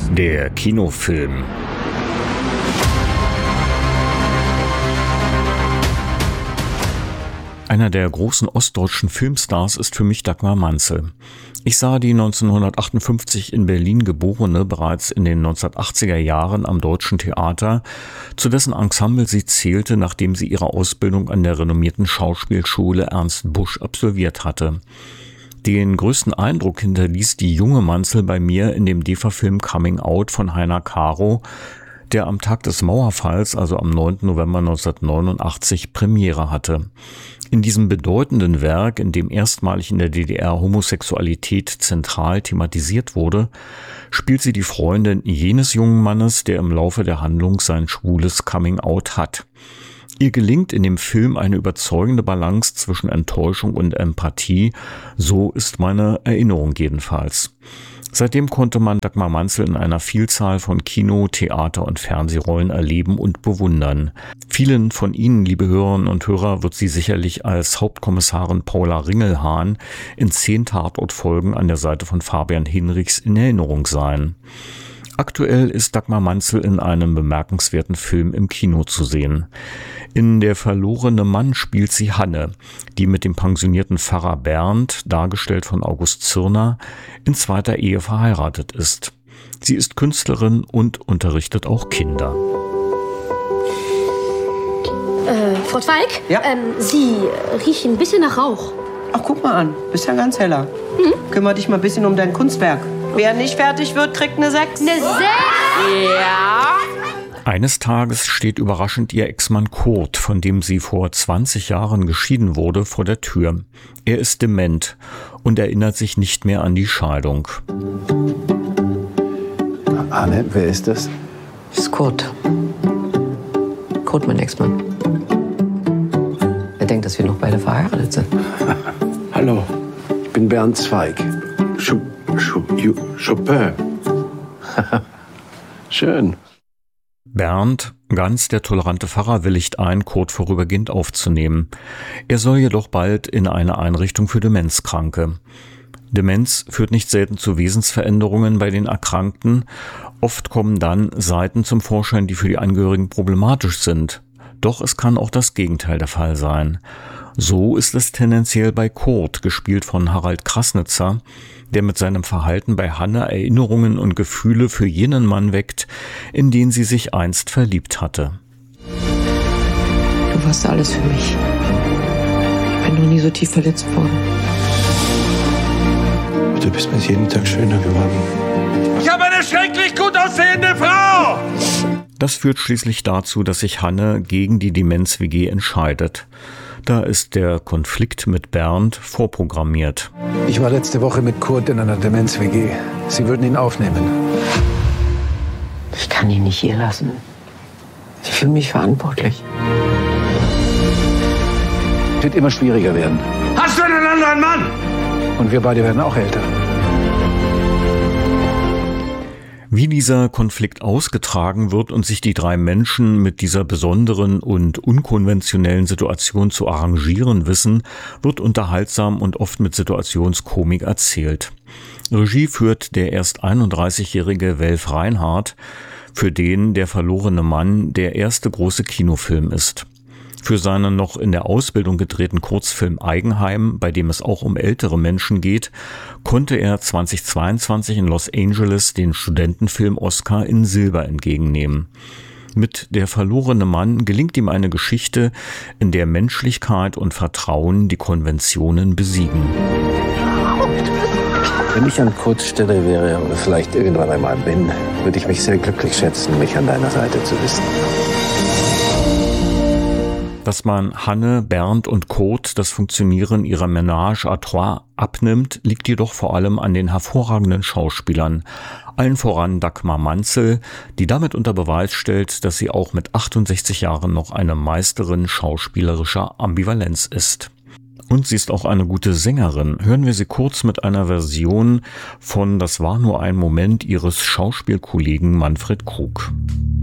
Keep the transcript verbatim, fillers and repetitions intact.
Der Kinofilm. Einer der großen ostdeutschen Filmstars ist für mich Dagmar Manzel. Ich sah die neunzehnhundertachtundfünfzig in Berlin geborene bereits in den neunzehnhundertachtziger Jahren am Deutschen Theater, zu dessen Ensemble sie zählte, nachdem sie ihre Ausbildung an der renommierten Schauspielschule Ernst Busch absolviert hatte. Den größten Eindruck hinterließ die junge Manzel bei mir in dem D E F A-Film Coming Out von Heiner Caro, der am Tag des Mauerfalls, also am neunten November neunzehnhundertneunundachtzig, Premiere hatte. In diesem bedeutenden Werk, in dem erstmalig in der D D R Homosexualität zentral thematisiert wurde, spielt sie die Freundin jenes jungen Mannes, der im Laufe der Handlung sein schwules Coming Out hat. Ihr gelingt in dem Film eine überzeugende Balance zwischen Enttäuschung und Empathie, so ist meine Erinnerung jedenfalls. Seitdem konnte man Dagmar Manzel in einer Vielzahl von Kino-, Theater- und Fernsehrollen erleben und bewundern. Vielen von Ihnen, liebe Hörerinnen und Hörer, wird sie sicherlich als Hauptkommissarin Paula Ringelhahn in zehn Tatortfolgen an der Seite von Fabian Hinrichs in Erinnerung sein. Aktuell ist Dagmar Manzel in einem bemerkenswerten Film im Kino zu sehen. In Der verlorene Mann spielt sie Hanne, die mit dem pensionierten Pfarrer Bernd, dargestellt von August Zirner, in zweiter Ehe verheiratet ist. Sie ist Künstlerin und unterrichtet auch Kinder. Äh, Frau Zweig? Ja? Ähm, Sie riechen ein bisschen nach Rauch. Ach, guck mal an. Bist ja ganz heller. Hm? Kümmer dich mal ein bisschen um dein Kunstwerk. Wer nicht fertig wird, kriegt eine sechs. Eine sechs? Ja. Eines Tages steht überraschend ihr Ex-Mann Kurt, von dem sie vor zwanzig Jahren geschieden wurde, vor der Tür. Er ist dement und erinnert sich nicht mehr an die Scheidung. Anne, wer ist das? Das ist Kurt. Kurt, mein Ex-Mann. Er denkt, dass wir noch beide verheiratet sind. Hallo, ich bin Bernd Zweig. Chop, Chop, Chopin. Schön. Bernd, ganz der tolerante Pfarrer, willigt ein, Kurt vorübergehend aufzunehmen. Er soll jedoch bald in eine Einrichtung für Demenzkranke. Demenz führt nicht selten zu Wesensveränderungen bei den Erkrankten. Oft kommen dann Seiten zum Vorschein, die für die Angehörigen problematisch sind. Doch es kann auch das Gegenteil der Fall sein. So ist es tendenziell bei Kurt, gespielt von Harald Krasnitzer, der mit seinem Verhalten bei Hanne Erinnerungen und Gefühle für jenen Mann weckt, in den sie sich einst verliebt hatte. Du warst alles für mich. Ich bin noch nie so tief verletzt worden. Du bist mit jedem Tag schöner geworden. Ich habe eine schrecklich gut aussehende Frau! Das führt schließlich dazu, dass sich Hanne gegen die Demenz-W G entscheidet. Da ist der Konflikt mit Bernd vorprogrammiert. Ich war letzte Woche mit Kurt in einer Demenz-W G. Sie würden ihn aufnehmen. Ich kann ihn nicht hier lassen. Ich fühle mich verantwortlich. Es wird immer schwieriger werden. Hast du einen anderen Mann? Und wir beide werden auch älter. Wie dieser Konflikt ausgetragen wird und sich die drei Menschen mit dieser besonderen und unkonventionellen Situation zu arrangieren wissen, wird unterhaltsam und oft mit Situationskomik erzählt. Regie führt der erst einunddreißigjährige Welf Reinhardt, für den Der verlorene Mann der erste große Kinofilm ist. Für seinen noch in der Ausbildung gedrehten Kurzfilm Eigenheim, bei dem es auch um ältere Menschen geht, konnte er zweitausendzweiundzwanzig in Los Angeles den Studentenfilm Oscar in Silber entgegennehmen. Mit Der verlorene Mann gelingt ihm eine Geschichte, in der Menschlichkeit und Vertrauen die Konventionen besiegen. Wenn ich an Kurts Stelle wäre oder vielleicht irgendwann einmal bin, würde ich mich sehr glücklich schätzen, mich an deiner Seite zu wissen. Dass man Hanne, Bernd und Kurt das Funktionieren ihrer Ménage à trois abnimmt, liegt jedoch vor allem an den hervorragenden Schauspielern. Allen voran Dagmar Manzel, die damit unter Beweis stellt, dass sie auch mit achtundsechzig Jahren noch eine Meisterin schauspielerischer Ambivalenz ist. Und sie ist auch eine gute Sängerin. Hören wir sie kurz mit einer Version von Das war nur ein Moment ihres Schauspielkollegen Manfred Krug.